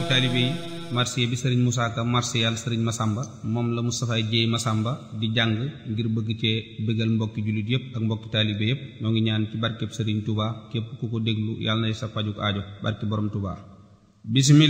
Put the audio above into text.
taalibe yi marsiya bi sëriñ Moussa Ka marsiyal sëriñ Masamba moom la Moustapha Jéey Masamba di jàng ngir bëgg cee bëggal mbokki jullit yépp ak mbokki taalibe yépp ñoo ngi ñaan ci barkeb sëriñ Touba képp ku ko déglu yàlla na sa pajuk aajo barke borom Touba.